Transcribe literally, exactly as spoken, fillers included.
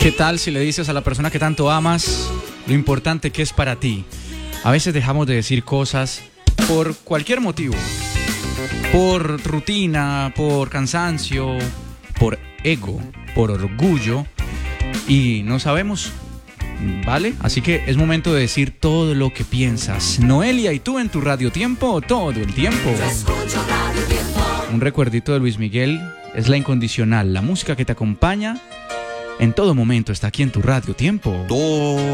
¿Qué tal si le dices a la persona que tanto amas lo importante que es para ti? A veces dejamos de decir cosas por cualquier motivo. Por rutina, por cansancio, por ego, por orgullo. Y no sabemos, ¿vale? Así que es momento de decir todo lo que piensas. Noelia, ¿y tú en tu Radio Tiempo todo el tiempo? Un recuerdito de Luis Miguel es la incondicional, la música que te acompaña en todo momento está aquí en tu Radio Tiempo. Todo